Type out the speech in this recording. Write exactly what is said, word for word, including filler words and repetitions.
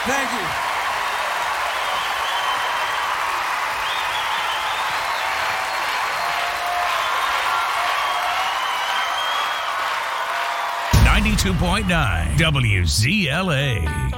Thank you. ninety-two point nine W Z L A.